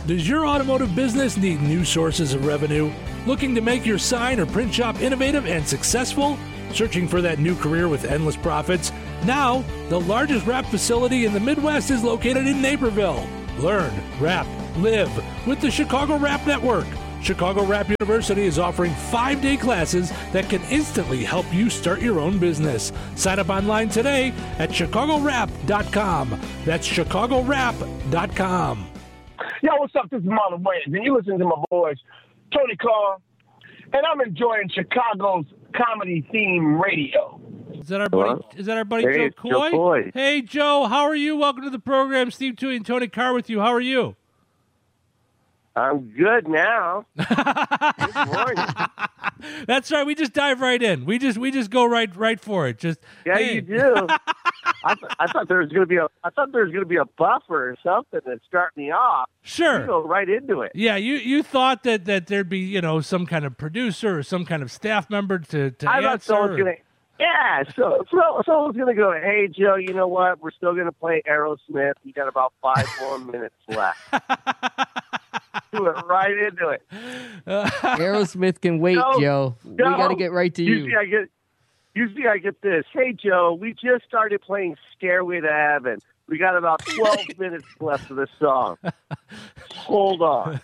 Does your automotive business need new sources of revenue? Looking to make your sign or print shop innovative and successful? Searching for that new career with endless profits? Now, the largest wrap facility in the Midwest is located in Naperville. Learn, wrap, live with the Chicago Wrap Network. Chicago Wrap University is offering 5-day classes that can instantly help you start your own business. Sign up online today at chicagowrap.com. That's chicagowrap.com. Yo, what's up? This is Marlon Wayans, and you listen to my boys, Tony Carr, and I'm enjoying Chicago's comedy theme radio. Is that our buddy? Hello? Is that our buddy Hey, Joe Coy? Hey, Joe, how are you? Welcome to the program. Steve Toohey and Tony Carr with you. How are you? I'm good now. Good morning. That's right. We just dive right in. We just go right for it. Just hey. You do. I thought there was going to be a buffer or something that start me off. Sure. You go right into it. Yeah, you thought that there'd be some kind of producer or some kind of staff member to I answer. Thought someone's going to. Yeah, so someone's going to go, hey, Joe, you know what? We're still going to play Aerosmith. You got about 5 more minutes left. Do it right into it. Aerosmith can wait, Joe. We got to get right to you. Usually I get this. Hey, Joe, we just started playing Stairway to Heaven. We got about 12 minutes left of the song. Hold on.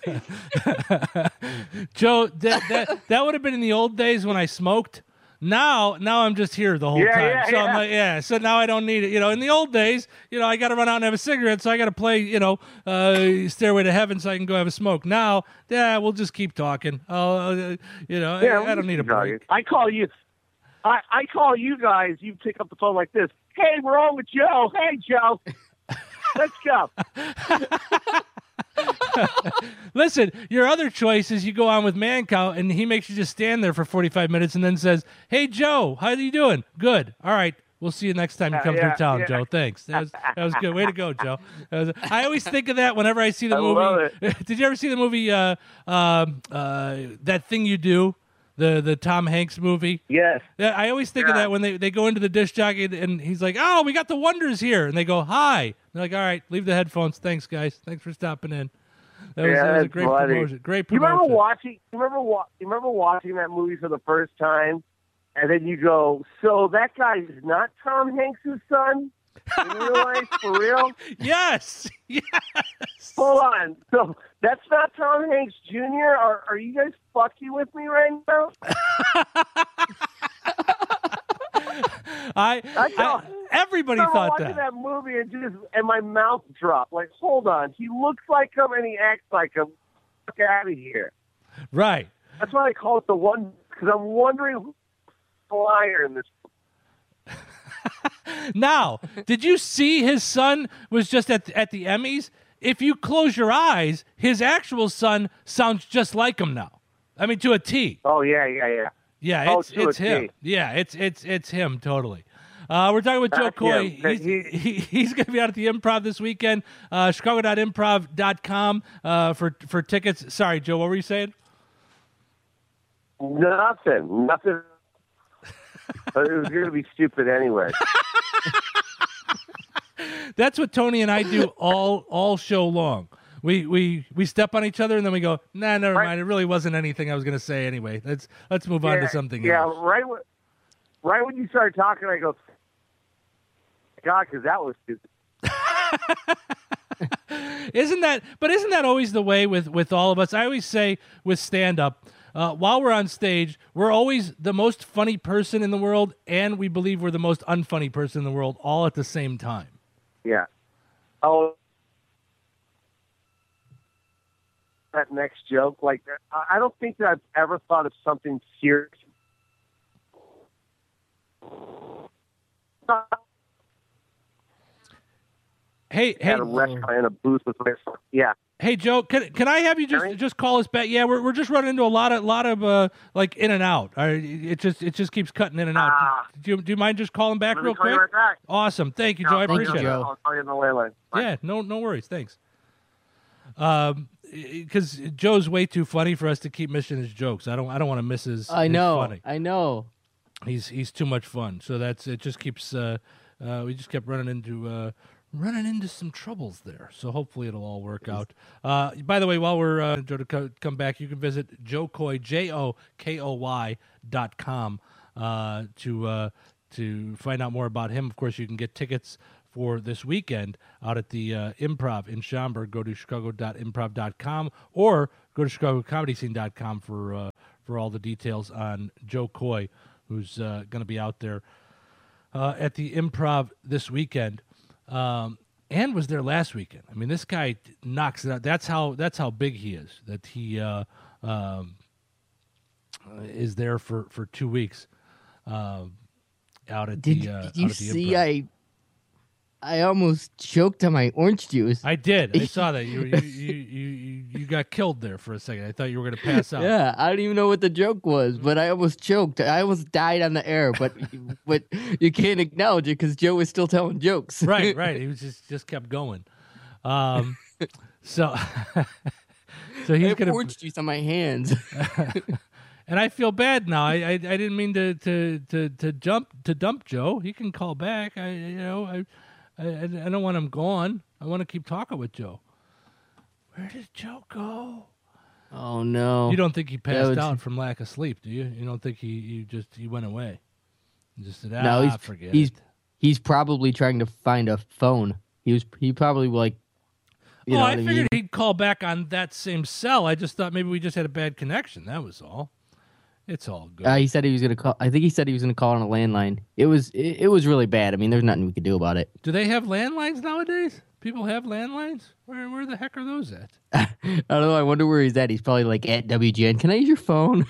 Joe, that would have been in the old days when I smoked. Now I'm just here the whole time. I'm like, so now I don't need it. In the old days, I got to run out and have a cigarette, so I got to play, Stairway to Heaven so I can go have a smoke. Now, we'll just keep talking. I don't need a break. I call you guys, you pick up the phone like this. Hey, we're on with Joe. Hey, Joe. Let's go. Listen, your other choice is you go on with Mancow, and he makes you just stand there for 45 minutes and then says, hey, Joe, how are you doing? Good. All right. We'll see you next time you come through town, Joe. Thanks. That was good. Way to go, Joe. I always think of that whenever I see the movie. Love it. Did you ever see the movie That Thing You Do? The Tom Hanks movie? Yes. Yeah, I always think of that when they go into the disc jockey and he's like, oh, we got the Wonders here. And they go, hi. And they're like, all right, leave the headphones. Thanks, guys. Thanks for stopping in. That was a great promotion. Great promotion. You remember watching that movie for the first time? And then you go, so that guy is not Tom Hanks' son? In real life, for real? Yes. Hold on. So that's not Tom Hanks Jr.? Are you guys fucking with me right now? Everybody thought that. I watching that movie and my mouth dropped. Like, hold on. He looks like him and he acts like him. Fuck out of here. Right. That's why I call it the one, because I'm wondering who's the liar in this. Now, did you see his son was just at the Emmys? If you close your eyes, his actual son sounds just like him now. I mean, to a T. Oh, yeah. Yeah, it's him. Yeah, it's him totally. We're talking with Joe Coy. He's going to be out at the Improv this weekend. Chicago.improv.com for tickets. Sorry, Joe, what were you saying? Nothing. But it was going to be stupid anyway. That's what Tony and I do all show long. We step on each other and then we go, nah, never mind. It really wasn't anything I was going to say anyway. Let's move on to something else. Yeah, right when you started talking, I go, God, because that was stupid. Isn't that always the way with all of us? I always say with stand-up, while we're on stage, we're always the most funny person in the world, and we believe we're the most unfunny person in the world, all at the same time. Yeah. Oh, that next joke, like, I don't think that I've ever thought of something serious. Hey, at a restaurant in a booth with my, yeah. Hey Joe, can I have you just call us back? Yeah, we're just running into a lot of like in and out. It just keeps cutting in and out. Do you mind just calling back real quick? Right back. Awesome, thank you, Joe. I appreciate it. I'll call you on the landline. Yeah, no worries. Thanks. Because Joe's way too funny for us to keep missing his jokes. I don't want to miss his. I know. Funny. I know. He's too much fun. So it just keeps. We just kept running into running into some troubles there. So hopefully it'll all work out. By the way, while we're Joe to come back, you can visit JoKoy, JoKoy.com to find out more about him. Of course, you can get tickets for this weekend out at the Improv in Schaumburg. Go to chicago.improv.com or go to chicagocomedyscene.com for all the details on Joe Coy, who's going to be out there at the Improv this weekend, and was there last weekend. I mean, this guy knocks it out. That's how big he is. That he is there for 2 weeks out at Did you see? Improv. I almost choked on my orange juice. I did. I saw that. You got killed there for a second. I thought you were going to pass out. Yeah, I don't even know what the joke was, but I almost choked. I almost died on the air, but you can't acknowledge it because Joe was still telling jokes. Right. He was just kept going. So he's going to orange juice on my hands. And I feel bad now. I didn't mean to dump Joe. He can call back. I don't want him gone. I want to keep talking with Joe. Where did Joe go? Oh no! You don't think he passed out from lack of sleep, do you? You don't think he went away? He just said, no, forget it. He's probably trying to find a phone. He probably like. I figured he'd call back on that same cell. I just thought maybe we just had a bad connection. That was all. It's all good. He said he was going to call. I think he said he was going to call on a landline. It was really bad. I mean, there's nothing we could do about it. Do they have landlines nowadays? People have landlines? Where the heck are those at? I don't know. I wonder where he's at. He's probably like at WGN. Can I use your phone?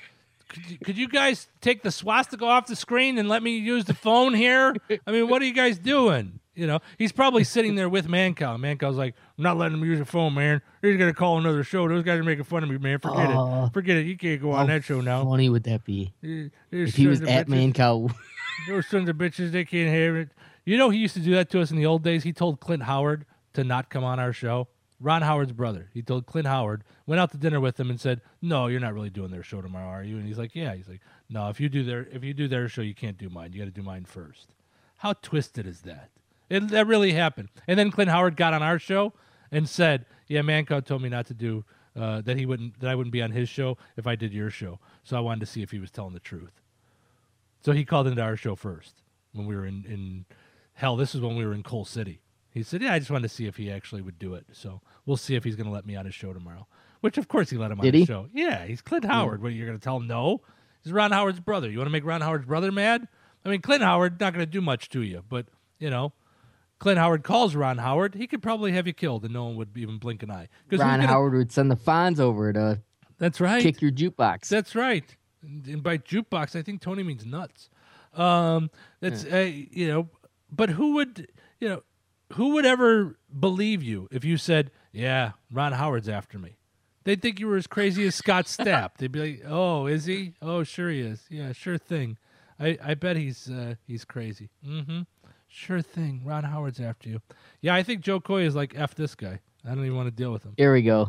Could you guys take the swastika off the screen and let me use the phone here? I mean, what are you guys doing? He's probably sitting there with Mancow. Mancow's like, I'm not letting him use the phone, man. He's going to call another show. Those guys are making fun of me, man. Forget it. You can't go on that show now. How funny would that be? If he was at Mancow. Those sons of bitches, they can't have it. He used to do that to us in the old days. He told Clint Howard to not come on our show. Ron Howard's brother. He told Clint Howard, went out to dinner with him and said, no, you're not really doing their show tomorrow, are you? And he's like, yeah. He's like, no, if you do their show, you can't do mine. You got to do mine first. How twisted is that? That really happened. And then Clint Howard got on our show and said, yeah, Mancow told me not to do that I wouldn't be on his show if I did your show. So I wanted to see if he was telling the truth. So he called into our show first when we were in hell, this is when we were in Coal City. He said, yeah, I just wanted to see if he actually would do it. So we'll see if he's going to let me on his show tomorrow. Which, of course, he let him on his show. Yeah, he's Clint Howard. What, you're going to tell him no? He's Ron Howard's brother. You want to make Ron Howard's brother mad? I mean, Clint Howard, not going to do much to you. But, Clint Howard calls Ron Howard. He could probably have you killed and no one would even blink an eye. Ron Howard would send the Fonz over to That's right. kick your jukebox. That's right. And by jukebox, I think Tony means nuts. But who would ever believe you if you said, yeah, Ron Howard's after me? They'd think you were as crazy as Scott Stapp. They'd be like, oh, is he? Oh, sure he is. Yeah, sure thing. I bet he's crazy. Mm-hmm. Sure thing. Ron Howard's after you. Yeah, I think Joe Coy is like, F this guy. I don't even want to deal with him. Here we go.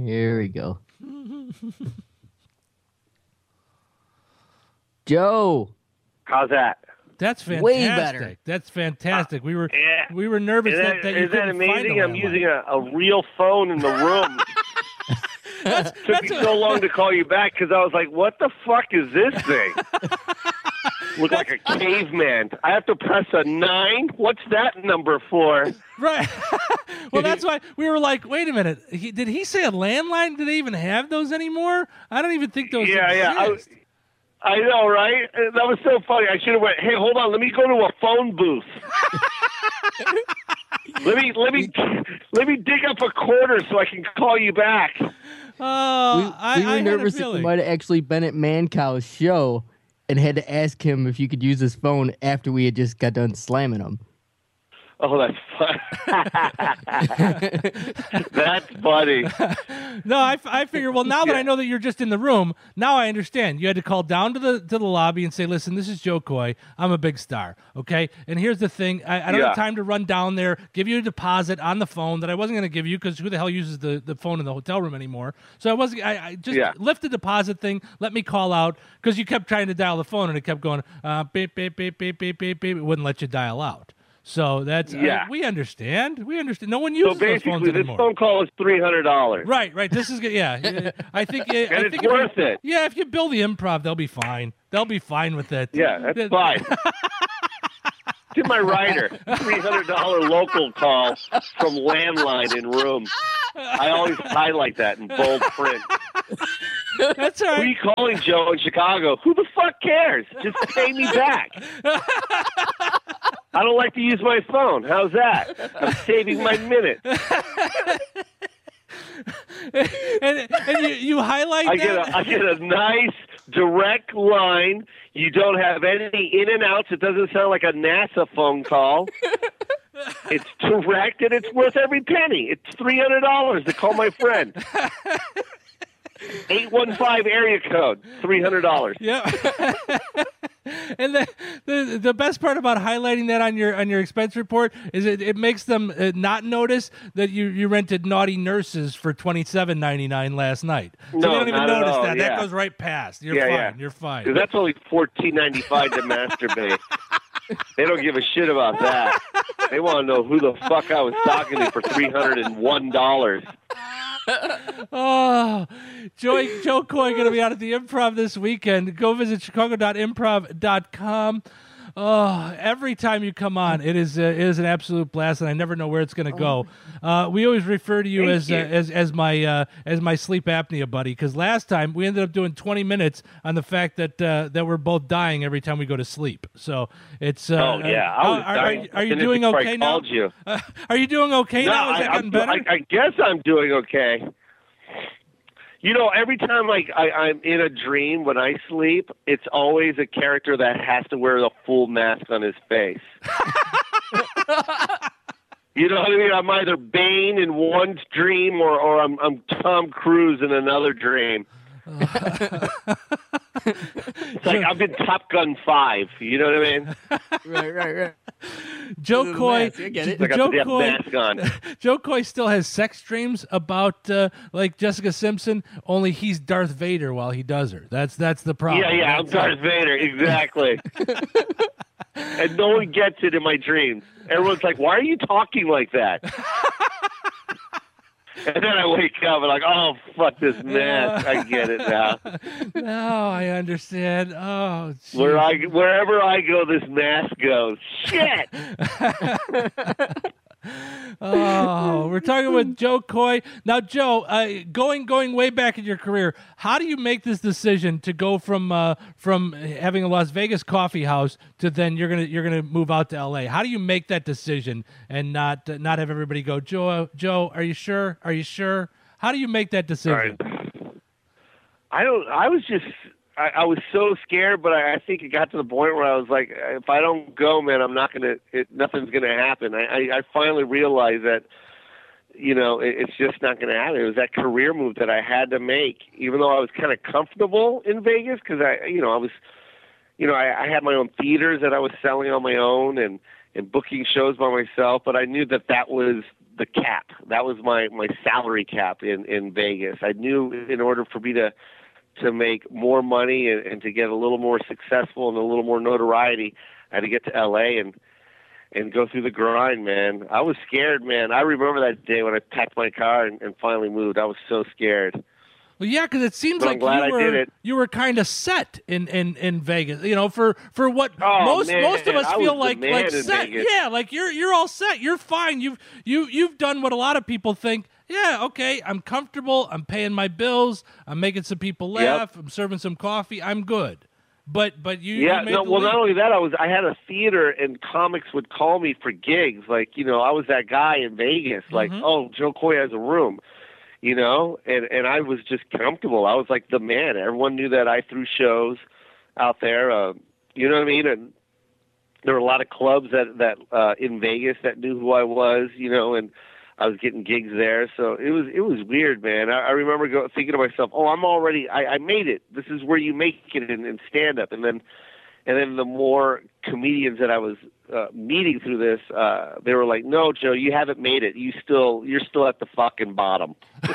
Joe. How's that? That's fantastic. Way better. That's fantastic. We were nervous that you couldn't amazing? find a I'm using a real phone in the room. Took me so long to call you back because I was like, what the fuck is this thing? Look like a caveman. I have to press a 9? What's that number for? Right. Well, that's why we were like, wait a minute. Did he say a landline? Do they even have those anymore? I don't even think those exist. Yeah. I know, right? That was so funny. I should have went, hey, hold on. Let me go to a phone booth. let me dig up a quarter so I can call you back. We were nervous that you might have actually been at Mancow's show and had to ask him if you could use his phone after we had just got done slamming him. Oh, that's fun. That's funny. No, I figure, well, now that I know that you're just in the room, now I understand. You had to call down to the lobby and say, listen, this is Joe Coy. I'm a big star, okay? And here's the thing. I don't have time to run down there, give you a deposit on the phone that I wasn't going to give you because who the hell uses the phone in the hotel room anymore? So I just lift the deposit thing, let me call out, because you kept trying to dial the phone and it kept going, beep, beep, beep, beep, beep, beep, beep. It wouldn't let you dial out. So that's we understand. We understand. No one uses those phones this anymore. Phone call is $300. Right. This is good. Yeah, I think it's worth it. Yeah, if you build the Improv, they'll be fine. They'll be fine with it. Yeah, that's fine. To my writer, $300 local call from landline in room. I always highlight that in bold print. That's all right. Who are you calling, Joe, in Chicago? Who the fuck cares? Just pay me back. I don't like to use my phone. How's that? I'm saving my minute. and you highlight that? I get a nice, direct line. You don't have any in and outs. It doesn't sound like a NASA phone call. It's direct, and it's worth every penny. It's $300 to call my friend. 815 area code, $300. Yeah. And the best part about highlighting that on your expense report is it makes them not notice that you rented Naughty Nurses for $27.99 last night. So they don't even notice that. Yeah. That goes right past. You're fine. Yeah. You're fine. That's only $14.95 to masturbate. They don't give a shit about that. They want to know who the fuck I was talking to for $301. Oh, Joe Coy going to be out at the Improv this weekend. Go visit chicago.improv.com. Oh, every time you come on, it is an absolute blast, and I never know where it's going to go. We always refer to you as my sleep apnea buddy, because last time we ended up doing 20 minutes on the fact that we're both dying every time we go to sleep. So it's are you doing okay now? Are you doing okay now? Is that getting better? I guess I'm doing okay. You know, every time I'm in a dream when I sleep, it's always a character that has to wear the full mask on his face. You know what I mean? I'm either Bane in one dream or I'm Tom Cruise in another dream. It's like I'm in Top Gun 5. You know what I mean? Right. Joe Coy, Joe Coy still has sex dreams about like Jessica Simpson. Only he's Darth Vader while he does her. That's the problem. Yeah, I'm Darth Vader, exactly. And no one gets it in my dreams. Everyone's like, "Why are you talking like that?" And then I wake up and like, oh, fuck this mask. I get it now. Now I understand. Oh, geez. Wherever I go, this mask goes. Shit. Oh, we're talking with Joe Coy. Now, Joe, going way back in your career, how do you make this decision to go from having a Las Vegas coffee house to then you're gonna move out to LA? How do you make that decision and not have everybody go, Joe, are you sure? Are you sure? How do you make that decision? I was so scared, but I think it got to the point where I was like, if I don't go, man, nothing's going to happen. I finally realized that, you know, it's just not going to happen. It was that career move that I had to make, even though I was kind of comfortable in Vegas because I had my own theaters that I was selling on my own and booking shows by myself, but I knew that was the cap. That was my salary cap in Vegas. I knew in order for me to make more money and to get a little more successful and a little more notoriety, I had to get to LA and go through the grind, man. I was scared, man. I remember that day when I packed my car and finally moved. I was so scared. Well, yeah, because it seems like you were kind of set in Vegas. You know, for what most of us feel like set. Vegas. Yeah, like you're all set. You're fine. You've done what a lot of people think. Yeah, okay, I'm comfortable. I'm paying my bills. I'm making some people laugh. Yep. I'm serving some coffee. I'm good. But you not only that, I had a theater and comics would call me for gigs. Like, you know, I was that guy in Vegas. Like, oh, Joe Coy has a room. You know, and I was just comfortable. I was like the man. Everyone knew that I threw shows out there. You know what I mean? And there were a lot of clubs that in Vegas that knew who I was. You know, and I was getting gigs there. So it was weird, man. I remember thinking to myself, oh, I made it. This is where you make it in stand up. And then the more comedians that I was meeting through this, they were like, "No, Joe, you haven't made it. You're still at the fucking bottom."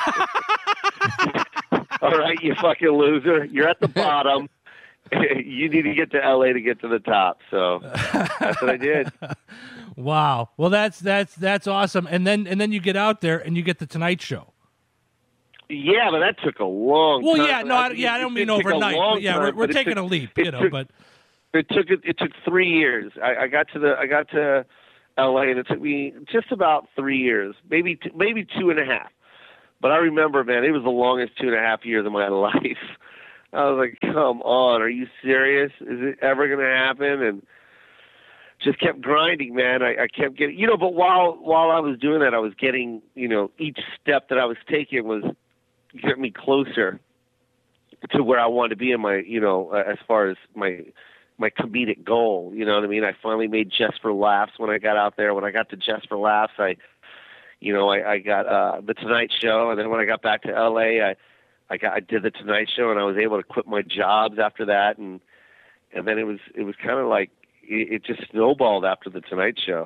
All right, you fucking loser. You're at the bottom. You need to get to LA to get to the top. So that's what I did. Wow. Well, that's awesome. And then you get out there and you get the Tonight Show. Yeah, but that took a long time. Well, yeah, no, I don't mean overnight. But yeah, we're taking a leap, but it took 3 years. I got to LA, and it took me just about 3 years, maybe 2.5. But I remember, man, it was the longest 2.5 years of my life. I was like, come on, are you serious? Is it ever going to happen? And just kept grinding, man. I kept getting, but while I was doing that, I was getting, each step that I was taking was getting me closer to where I wanted to be in my, as far as my comedic goal. You know what I mean? I finally made Just for Laughs when I got out there. When I got to Just for Laughs, I got the Tonight Show, and then when I got back to LA, I did the Tonight Show, and I was able to quit my jobs after that, and then it was kind of like it just snowballed after the Tonight Show.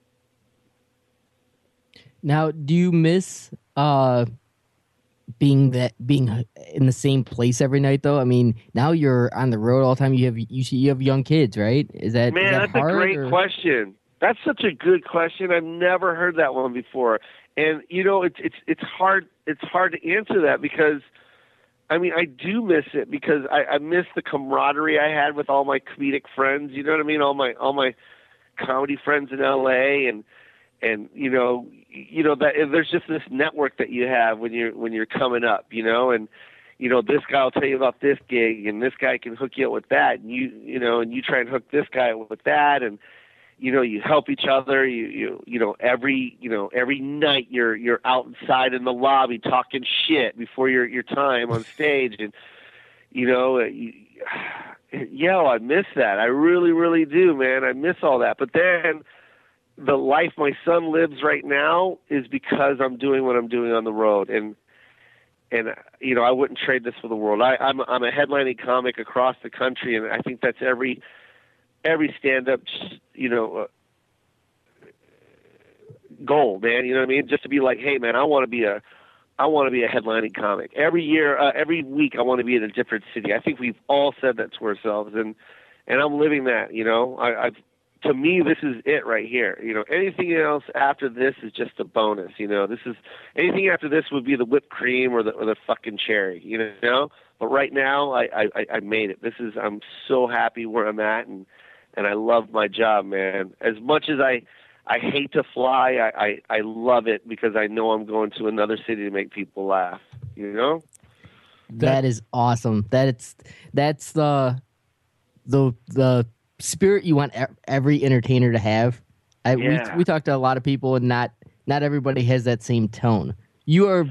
Now, do you miss being in the same place every night, though? I mean, now you're on the road all the time. You have young kids, right? Man, that's hard, a great question. That's such a good question. I've never heard that one before. And it's hard to answer that, because I mean, I do miss it, because I miss the camaraderie I had with all my comedic friends. You know what I mean? All my comedy friends in LA, and that there's just this network that you have when you're coming up, and this guy will tell you about this gig, and this guy can hook you up with that, and you try and hook this guy up with that, and you help each other. Every night you're outside in the lobby talking shit before your time on stage, and I miss that. I really, really do, man. I miss all that. But then the life my son lives right now is because I'm doing what I'm doing on the road, and I wouldn't trade this for the world. I'm a headlining comic across the country, and I think that's every stand-up, goal, man. You know what I mean? Just to be like, hey, man, I want to be a headlining comic. Every year, every week, I want to be in a different city. I think we've all said that to ourselves, and I'm living that. To me, this is it right here. Anything else after this is just a bonus. Anything after this would be the whipped cream or the fucking cherry. But right now, I made it. I'm so happy where I'm at, and I love my job, man. As much as I hate to fly, I love it, because I know I'm going to another city to make people laugh. That is awesome. That's the spirit you want every entertainer to have. We talked to a lot of people, and not everybody has that same tone. You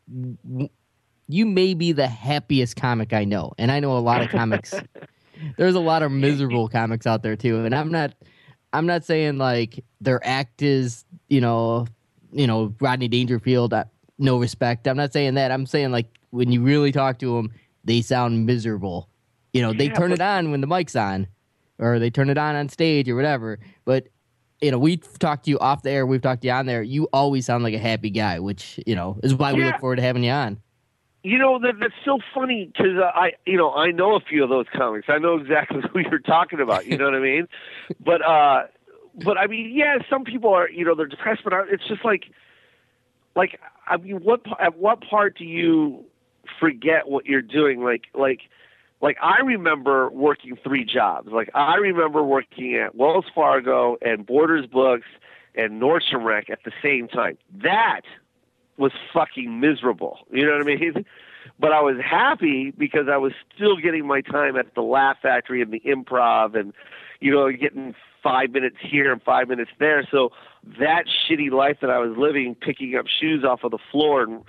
may be the happiest comic I know, and I know a lot of comics. There's a lot of miserable comics out there too, and I'm not saying like their act is Rodney Dangerfield, no respect. I'm not saying that. I'm saying like when you really talk to them, they sound miserable. They turn it on when the mic's on, or they turn it on stage or whatever. But we've talked to you off the air, we've talked to you on there. You always sound like a happy guy, which is why we look forward to having you on. That's so funny, because I know a few of those comics. I know exactly who you're talking about. You know what I mean? But I mean, yeah, some people are, they're depressed, but it's just like, I mean, at what part do you forget what you're doing? Like I remember working 3 jobs. Like I remember working at Wells Fargo and Borders Books and Nordstrom Rack at the same time. That was fucking miserable. You know what I mean? But I was happy because I was still getting my time at the Laugh Factory and the Improv, and getting 5 minutes here and 5 minutes there. So that shitty life that I was living, picking up shoes off of the floor and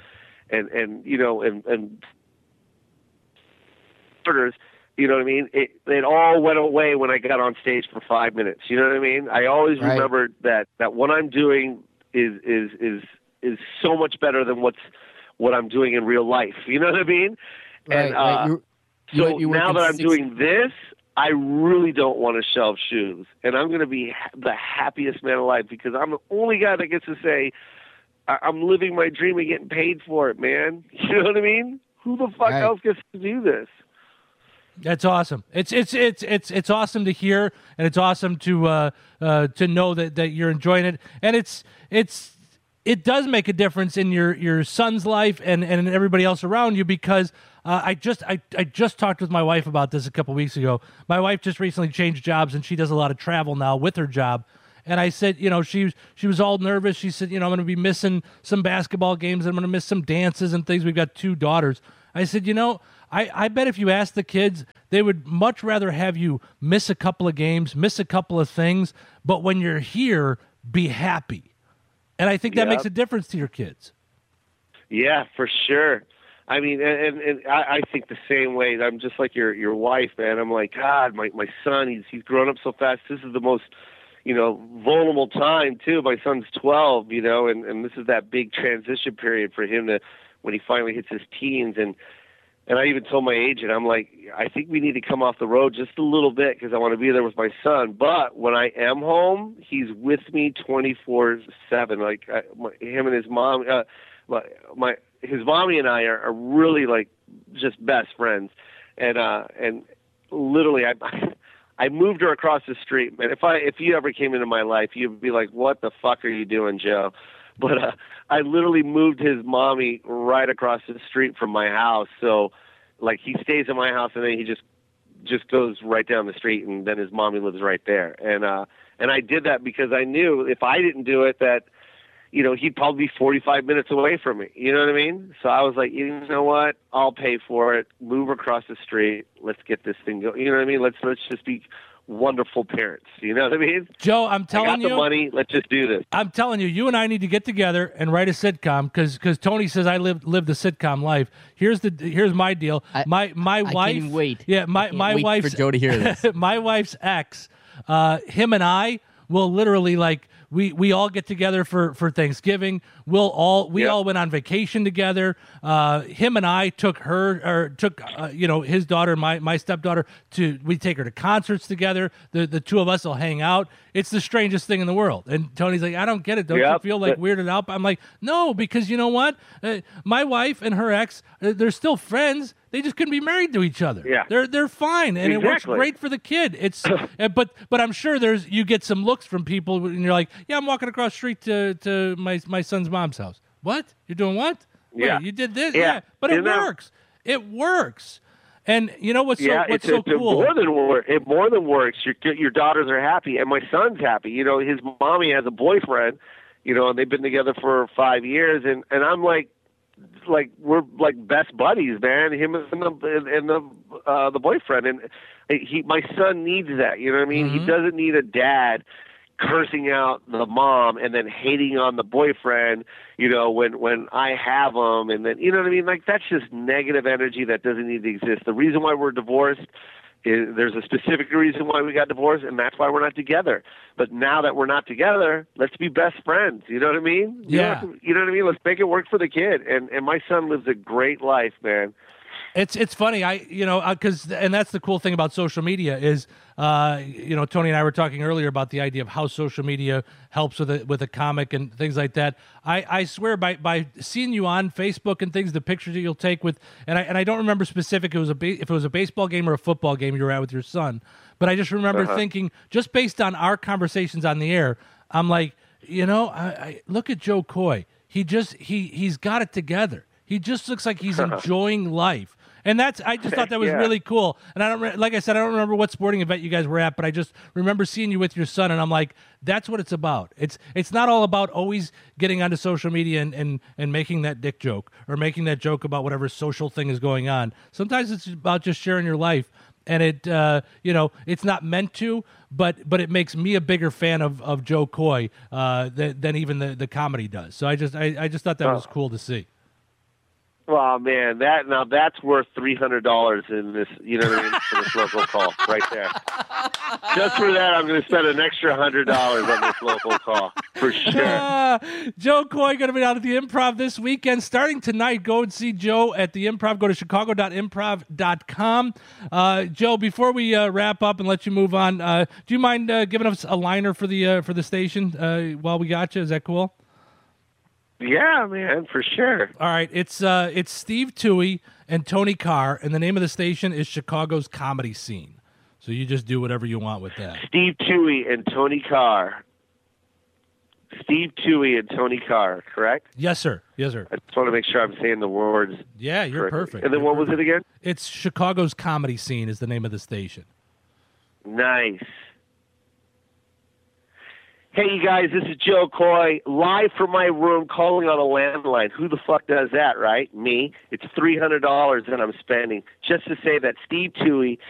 orders, you know what I mean? It all went away when I got on stage for 5 minutes. You know what I mean? I always remembered that what I'm doing is so much better than what I'm doing in real life. You know what I mean? Right, and so now that I'm doing this, I really don't want to shelve shoes, and I'm going to be the happiest man alive, because I'm the only guy that gets to say I'm living my dream and getting paid for it, man. You know what I mean? Who the fuck else gets to do this? That's awesome. It's awesome to hear, and it's awesome to know that you're enjoying it, and it does make a difference in your son's life and everybody else around you, because I just talked with my wife about this a couple weeks ago. My wife just recently changed jobs, and she does a lot of travel now with her job. And I said, she was all nervous. She said, I'm going to be missing some basketball games. I'm going to miss some dances and things. We've got 2 daughters. I said, I bet if you ask the kids, they would much rather have you miss a couple of games, miss a couple of things, but when you're here, be happy. And I think that makes a difference to your kids. Yeah, for sure. I mean, and I think the same way. I'm just like your wife, man. I'm like, God, my son, he's grown up so fast. This is the most, vulnerable time too. My son's 12, and this is that big transition period for him when he finally hits his teens. And I even told my agent, I'm like, I think we need to come off the road just a little bit because I want to be there with my son. But when I am home, he's with me 24/7. Like him and his mom, his mommy and I are really like just best friends. And literally, I moved her across the street, man. If you ever came into my life, you'd be like, "What the fuck are you doing, Joe?" But I literally moved his mommy right across the street from my house. So, like, he stays in my house, and then he just goes right down the street, and then his mommy lives right there. And I did that because I knew if I didn't do it, that he'd probably be 45 minutes away from me. You know what I mean? So I was like, you know what? I'll pay for it. Move across the street. Let's get this thing going. You know what I mean? Let's just be wonderful parents. You know what I mean? Joe, I'm telling you. I got the money. Let's just do this. I'm telling you, you and I need to get together and write a sitcom because Tony says I lived the sitcom life. Here's my deal. My wife. I can't wait. Yeah, my wife's for Joe to hear this. My wife's ex. Him and I will literally like. We all get together for Thanksgiving. We all went on vacation together. Him and I took his daughter, my stepdaughter, we take her to concerts together. The two of us will hang out. It's the strangest thing in the world. And Tony's like, I don't get it. Don't you feel like weirded out? I'm like, no, because you know what? My wife and her ex, they're still friends. They just couldn't be married to each other. Yeah. They're fine, and it works great for the kid. It's but I'm sure you get some looks from people, and you're like, yeah, I'm walking across the street to my son's mom's house. What? You're doing what? Yeah. Wait, you did this? Yeah. But it works. It works. And you know what's so cool? It more than works. Your daughters are happy, and my son's happy. His mommy has a boyfriend, and they've been together for 5 years, and I'm like we're like best buddies, man. Him and the boyfriend, and my son needs that. You know what I mean? Mm-hmm. He doesn't need a dad cursing out the mom and then hating on the boyfriend. When I have them, and then you know what I mean? Like that's just negative energy that doesn't need to exist. The reason why we're divorced is there's a specific reason why we got divorced, and that's why we're not together. But now that we're not together, let's be best friends. You know what I mean? Yeah. You know what I mean? Let's make it work for the kid. And my son lives a great life, man. It's funny, because and that's the cool thing about social media is, Tony and I were talking earlier about the idea of how social media helps with a comic and things like that. I swear by seeing you on Facebook and things, the pictures that you'll take with, and I don't remember specific if it was a baseball game or a football game you were at with your son, but I just remember thinking, just based on our conversations on the air, I'm like, I look at Joe Coy. He's got it together. He just looks like he's enjoying life. And I just thought that was really cool. And like I said, I don't remember what sporting event you guys were at, but I just remember seeing you with your son, and I'm like, that's what it's about. It's not all about always getting onto social media and making that dick joke or making that joke about whatever social thing is going on. Sometimes it's about just sharing your life, and it's not meant to, but it makes me a bigger fan of Joe Coy than even the comedy does. So I just thought that was cool to see. Oh man, that's worth $300 in this, you know what I mean, for this local call right there. Just for that, I'm going to spend an extra $100 on this local call for sure. Joe Coy going to be out at the Improv this weekend, starting tonight. Go and see Joe at the Improv. Go to chicago.improv.com. Joe, before we wrap up and let you move on, do you mind giving us a liner for the station while we got you? Is that cool? Yeah, man, for sure. All right, it's Steve Toohey and Tony Carr, and the name of the station is Chicago's Comedy Scene. So you just do whatever you want with that. Steve Toohey and Tony Carr. Steve Toohey and Tony Carr, correct? Yes, sir. Yes, sir. I just want to make sure I'm saying the words. Yeah, you're correctly. perfect. And then what was it again? It's Chicago's Comedy Scene is the name of the station. Nice. Hey, you guys, this is Joe Coy, live from my room, calling on a landline. Who the fuck does that, right? Me. It's $300 that I'm spending just to say that Steve Toohey